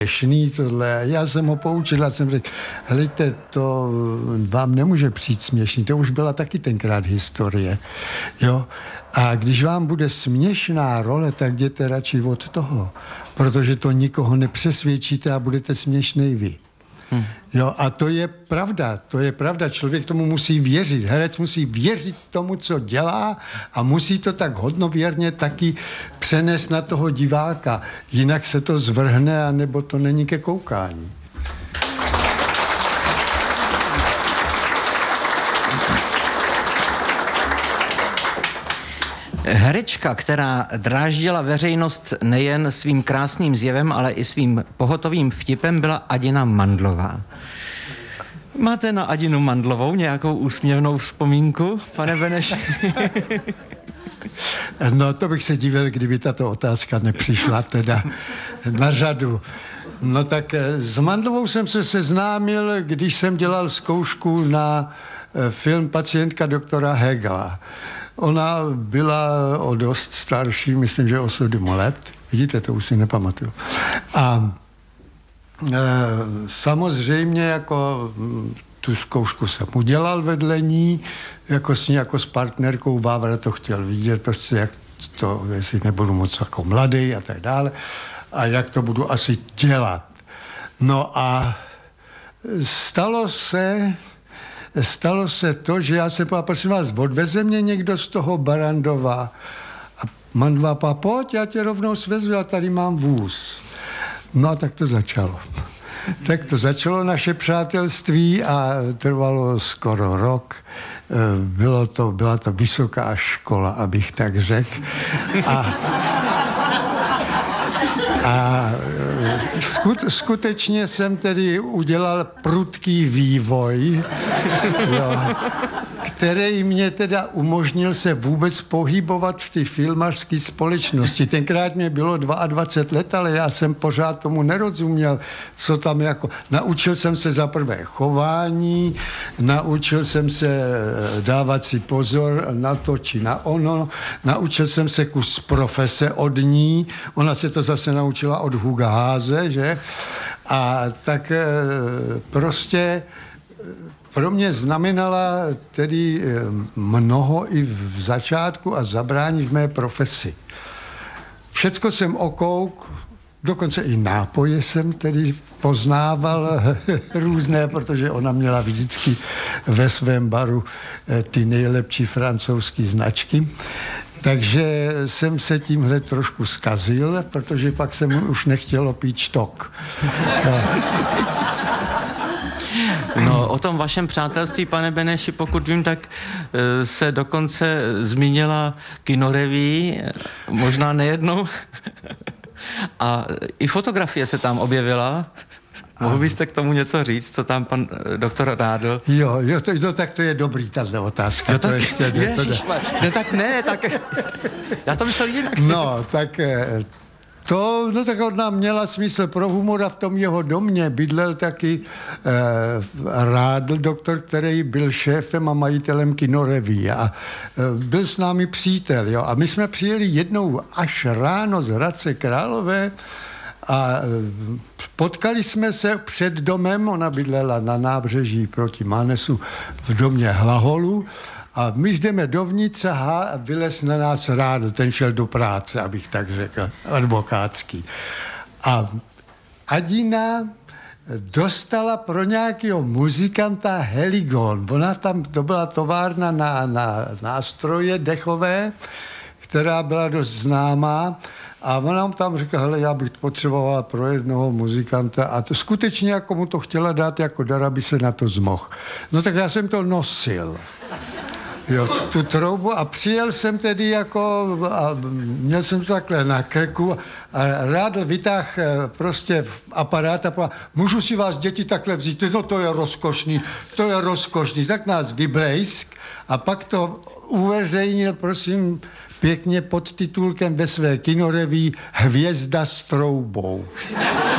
směšný tohle. Já jsem ho poučil a jsem řekl, helejte, to vám nemůže přijít směšný, to už byla taky tenkrát historie. Jo? A když vám bude směšná role, tak jděte radši od toho, protože to nikoho nepřesvědčíte a budete směšnej vy. Jo, a to je pravda, člověk tomu musí věřit, herec musí věřit tomu, co dělá a musí to tak hodnověrně taky přenést na toho diváka, jinak se to zvrhne, anebo to není ke koukání. Herečka, která dráždila veřejnost nejen svým krásným zjevem, ale i svým pohotovým vtipem, byla Adina Mandlová. Máte na Adinu Mandlovou nějakou úsměvnou vzpomínku, pane Beneši? No, to bych se divil, kdyby tato otázka nepřišla teda na řadu. No tak s Mandlovou jsem se seznámil, když jsem dělal zkoušku na film Pacientka doktora Hegela. Ona byla o dost starší, myslím, že o 7 let. Vidíte, to už si nepamatuju. A samozřejmě jako tu zkoušku jsem udělal vedle ní, jako s ní, jako s partnerkou. Vávra to chtěl vidět, prostě jak to, jestli nebudu moc jako mladý a tak dále. A jak to budu asi dělat. No a stalo se to, že já jsem povedal, prosím vás, odveze mě někdo z toho Barrandova. A Mandlová, pojď, já tě rovnou svezu, já tady mám vůz. No a tak to začalo. Tak to začalo naše přátelství a trvalo skoro rok. Byla to vysoká škola, abych tak řekl. A skutečně jsem tedy udělal prudký vývoj, jo, který mě teda umožnil se vůbec pohybovat v té filmařské společnosti. Tenkrát mě bylo 22 let, ale já jsem pořád tomu nerozuměl, co tam jako... Naučil jsem se za prvé chování, naučil jsem se dávat si pozor na to či na ono, naučil jsem se kus profese od ní, ona se to zase naučila od Huga Háze, že? A tak prostě pro mě znamenala tedy mnoho i v začátku a zabrání v mé profesi. Všecko jsem okouk, dokonce i nápoje jsem tedy poznával různé, protože ona měla vždycky ve svém baru ty nejlepší francouzské značky. Takže jsem se tímhle trošku zkazil, protože pak jsem už nechtělo pít štok. No, o tom vašem přátelství, pane Beneši, pokud vím, tak se dokonce zmínila kinoreví, možná nejednou. A i fotografie se tam objevila. Mohl byste k tomu něco říct, co tam pan doktor Rádl? Jo, tak to je dobrý, tato otázka. Tak já to myslel jinak. No, tak tak ona měla smysl pro humor a v tom jeho domě bydlel taky Rádl, doktor, který byl šéfem a majitelem kinoreví a byl s námi přítel, jo. A my jsme přijeli jednou až ráno z Hradce Králové a potkali jsme se před domem, ona bydlela na nábřeží proti Mánesu v domě Hlaholu a my jdeme dovnitř a vylez na nás Rádl, ten šel do práce, abych tak řekl, advokátský. A Adina dostala pro nějakého muzikanta Heligon. Ona tam, to byla továrna na nástroje dechové, která byla dost známá. A ona tam říká, hele, já bych potřebovala pro jednoho muzikanta a to skutečně jako mu to chtěla dát jako dar, aby se na to zmohl. No tak já jsem to nosil. Jo, tu troubu a přijel jsem tedy jako, a měl jsem to takhle na krku a Rádl vytáhl prostě aparát a povedal, můžu si vás děti takhle vzít? No to je rozkošný, tak nás vyblejsk a pak to uveřejnil, prosím, pěkně pod titulkem ve své kinoreví Hvězda s troubou.